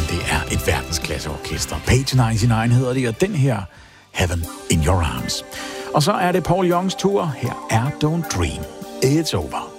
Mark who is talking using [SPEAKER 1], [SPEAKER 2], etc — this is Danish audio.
[SPEAKER 1] det er et verdensklasseorkester. Page 99 hedder det, og den her, Heaven in Your Arms. Og så er det Paul Youngs tur. Her er Don't Dream, It's Over.